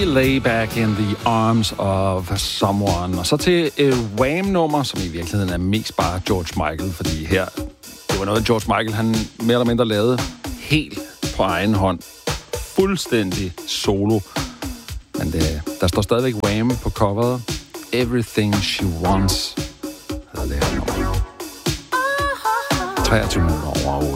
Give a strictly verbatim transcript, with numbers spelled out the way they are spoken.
Lay Back in the Arms of Someone. Og så til et Wham-nummer, som i virkeligheden er mest bare George Michael, fordi her, det var noget, George Michael, han mere eller mindre lavede helt på egen hånd. Fuldstændig solo. Men det, der står stadigvæk Wham på coveret. Everything She Wants hedder det her nummer. treogtyve minutter over